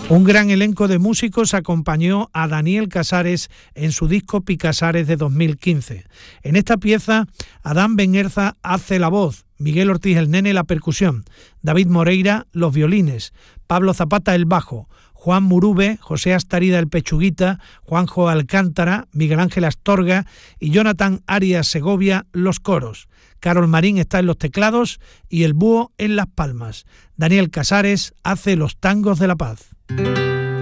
Un gran elenco de músicos acompañó a Daniel Casares en su disco Picasares de 2015. En esta pieza, Adán Benguerza hace la voz, Miguel Ortiz el Nene la percusión, David Moreira los violines, Pablo Zapata el bajo, Juan Murube, José Astarida el pechuguita, Juanjo Alcántara, Miguel Ángel Astorga y Jonathan Arias Segovia los coros. Carol Marín está en los teclados y el búho en las palmas. Daniel Casares hace los tangos de la paz.